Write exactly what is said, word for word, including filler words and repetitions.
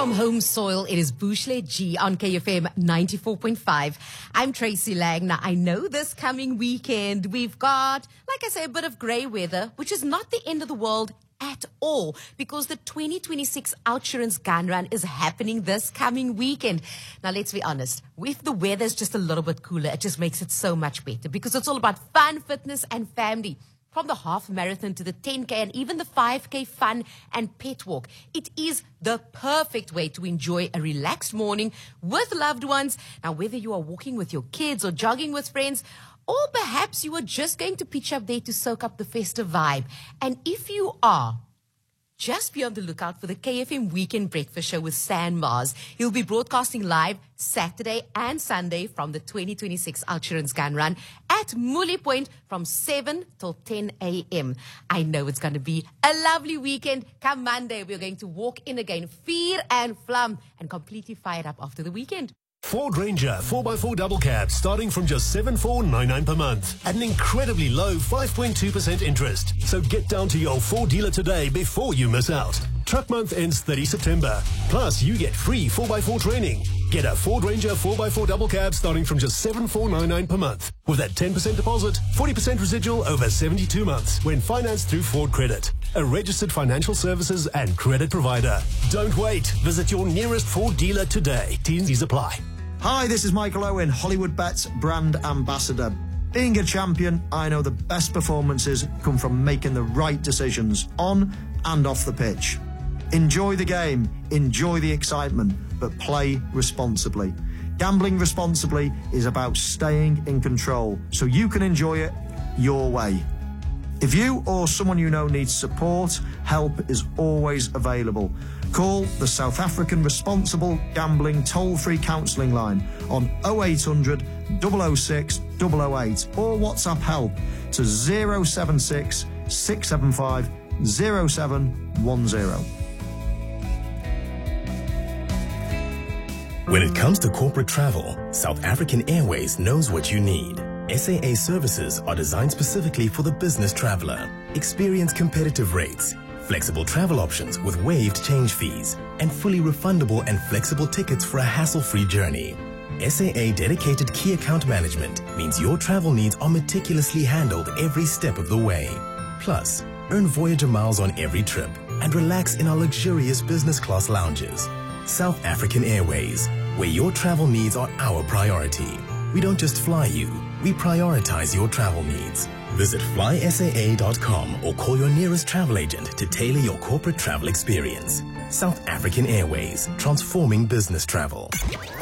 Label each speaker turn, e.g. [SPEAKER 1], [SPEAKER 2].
[SPEAKER 1] From home soil, it is Bushle G on K F M ninety-four point five. I'm Tracy Lang. Now, I know this coming weekend we've got, like I say, a bit of grey weather, which is not the end of the world at all, because the twenty twenty-six Outsurance Gun Run is happening this coming weekend. Now, let's be honest, if the weather's just a little bit cooler, it just makes it so much better, because it's all about fun, fitness, and family. From the half marathon to the ten K and even the five K fun and pet walk, it is the perfect way to enjoy a relaxed morning with loved ones. Now, whether you are walking with your kids or jogging with friends, or perhaps you are just going to pitch up there to soak up the festive vibe. And if you are, just be on the lookout for the K F M Weekend Breakfast Show with San Mars. He'll be broadcasting live Saturday and Sunday from the twenty twenty-six Outsurance Gun Run at Muli Point from seven till ten a.m. I know it's going to be a lovely weekend. Come Monday, we're going to walk in again, fear and flum, and completely fired up after the weekend.
[SPEAKER 2] Ford Ranger four by four double cab starting from just seven thousand four hundred ninety-nine per month at an incredibly low five point two percent interest. So get down to your Ford dealer today before you miss out. Truck month ends thirtieth September. Plus, you get free four by four training. Get a Ford Ranger four by four double cab starting from just seven thousand four hundred ninety-nine per month with that ten percent deposit, forty percent residual over seventy-two months when financed through Ford Credit, a registered financial services and credit provider. Don't wait. Visit your nearest Ford dealer today. T and Cs apply.
[SPEAKER 3] Hi, this is Michael Owen, Hollywood Bets brand ambassador. Being a champion, I know the best performances come from making the right decisions on and off the pitch. Enjoy the game, enjoy the excitement, but play responsibly. Gambling responsibly is about staying in control so you can enjoy it your way. If you or someone you know needs support, help is always available. Call the South African Responsible Gambling toll-free counselling line on oh eight hundred, double oh six, double oh eight or WhatsApp help to zero seven six, six seven five, zero seven one zero.
[SPEAKER 4] When it comes to corporate travel, South African Airways knows what you need. S A A services are designed specifically for the business traveler. Experience competitive rates, flexible travel options with waived change fees, and fully refundable and flexible tickets for a hassle-free journey. S A A dedicated key account management means your travel needs are meticulously handled every step of the way. Plus, earn Voyager miles on every trip and relax in our luxurious business class lounges. South African Airways, where your travel needs are our priority. We don't just fly you, we prioritize your travel needs. Visit fly S A A dot com or call your nearest travel agent to tailor your corporate travel experience. South African Airways, transforming business travel.